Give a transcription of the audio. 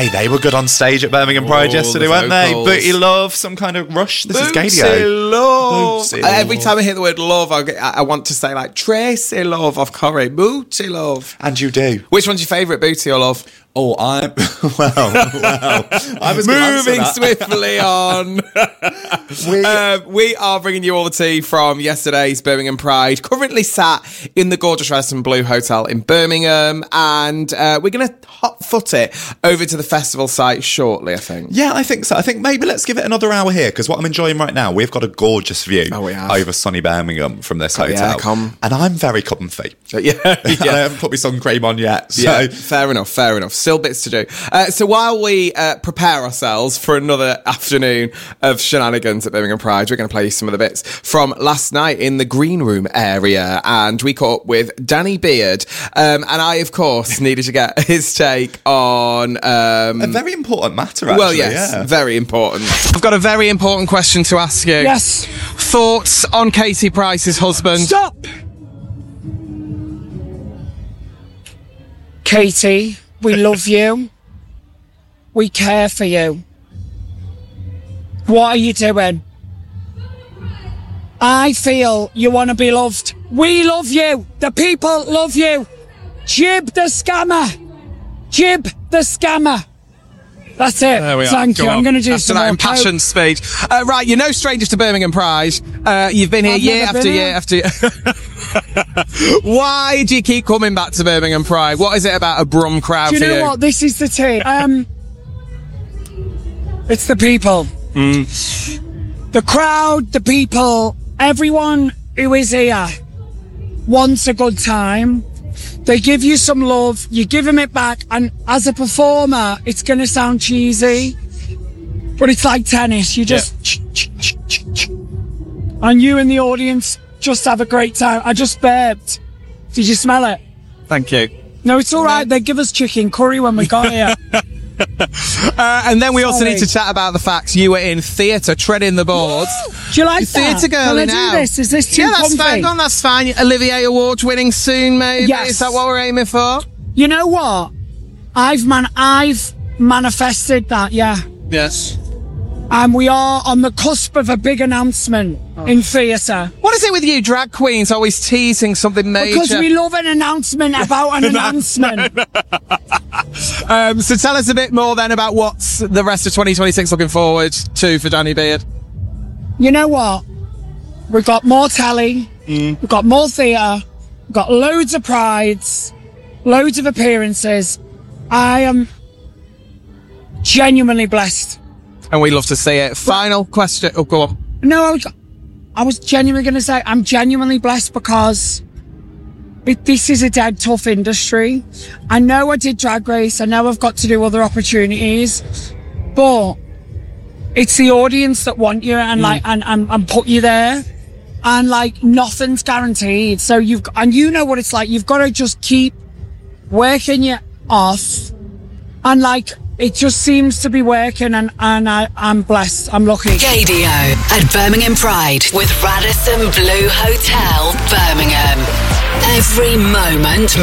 Hey, they were good on stage at Birmingham Pride yesterday, weren't they? Booty Love, some kind of rush. This is Gadio. Love. Every time I hear the word love, I want to say like Tracy Love of Corrie. Booty Love. And you do. Which one's your favourite, Booty or Love? Oh, well. I was moving swiftly on. We are bringing you all the tea from yesterday's Birmingham Pride. Currently sat in the gorgeous Radisson Blu Hotel in Birmingham, and we're going to hot foot it over to the festival site shortly, I think. Yeah, I think so. I think maybe let's give it another hour here, because what I'm enjoying right now, we've got a gorgeous view over sunny Birmingham from this hotel. Yeah, come. And I'm very comfy. Yeah. I haven't put my sun cream on yet. So. Yeah, fair enough. Still bits to do. So while we prepare ourselves for another afternoon of shenanigans at Birmingham Pride, we're going to play you some of the bits from last night in the green room area, and we caught up with Danny Beard, and I, of course, needed to get his take on a very important matter, actually. Well, yes, very important. I've got a very important question to ask you. Yes. Thoughts on Katie Price's husband? Stop! Katie, we love you. We care for you. What are you doing? I feel you want to be loved. We love you. The people love you. Jib the scammer. Jib the scammer. That's it. There we are. Thank you. I'm going to do some more impassioned speech. Right, you're no stranger to Birmingham Pride. You've been here year after year after year. Why do you keep coming back to Birmingham Pride? What is it about a Brum crowd for you? Do you know what? This is the tea. It's the people. The crowd, the people, everyone who is here wants a good time. They give you some love, you give them it back, and as a performer, it's going to sound cheesy, but it's like tennis. You just... And you and the audience just have a great time. I just burped. Did you smell it? Thank you. No, it's all right. They give us chicken curry when we got here. And then we also need to chat about the fact you were in theatre, treading the boards. Do you like that? Theatre girl Can I now. do this? Is this too that's comfy? fine. Go on, that's fine. Olivier Award winning soon, maybe. Yes. Is that what we're aiming for? You know what? I've manifested that. Yeah. Yes. And we are on the cusp of a big announcement in theatre. What is it with you drag queens always teasing something major? Because we love an announcement about an announcement. So tell us a bit more then about what's the rest of 2026 looking forward to for Danny Beard. You know what? We've got more telly. We've got more theatre. We've got loads of prides. Loads of appearances. I am genuinely blessed. And we love to see it. Final question. Oh, go on. No, I was genuinely going to say I'm genuinely blessed because this is a dead tough industry. I know I did Drag Race. I know I've got to do other opportunities, but it's the audience that want you and and put you there, and like nothing's guaranteed. So you know what it's like. You've got to just keep working your off, and like. It just seems to be working, and I'm blessed. I'm lucky. Gadio at Birmingham Pride with Radisson Blu Hotel, Birmingham. Every moment